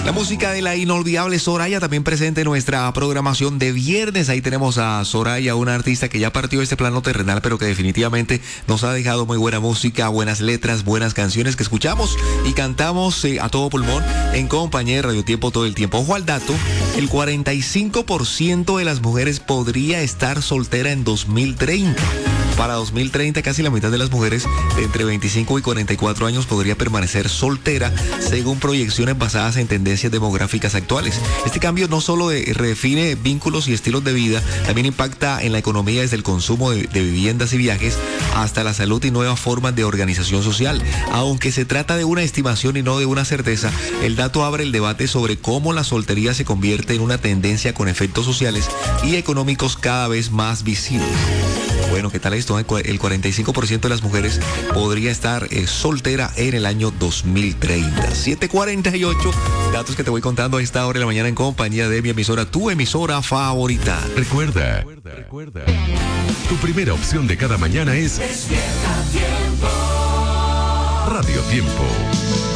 La música de la inolvidable Soraya, también presente en nuestra programación de viernes. Ahí tenemos a Soraya, una artista que ya partió de este plano terrenal, pero que definitivamente nos ha dejado muy buena música, buenas letras, buenas canciones que escuchamos y cantamos a todo pulmón en compañía de Radio Tiempo todo el tiempo. Ojo al dato, el 45% de las mujeres podría estar soltera en 2030. Para 2030, casi la mitad de las mujeres de entre 25 y 44 años podría permanecer soltera, según proyecciones basadas en tendencias demográficas actuales. Este cambio no solo redefine vínculos y estilos de vida, también impacta en la economía desde el consumo de viviendas y viajes hasta la salud y nuevas formas de organización social. Aunque se trata de una estimación y no de una certeza, el dato abre el debate sobre cómo la soltería se convierte en una tendencia con efectos sociales y económicos cada vez más visibles. Bueno, ¿qué tal esto? El 45% de las mujeres podría estar soltera en el año 2030. 7:48, datos que te voy contando a esta hora de la mañana en compañía de mi emisora, tu emisora favorita. Recuerda, tu primera opción de cada mañana es Despierta Tiempo. Radio Tiempo.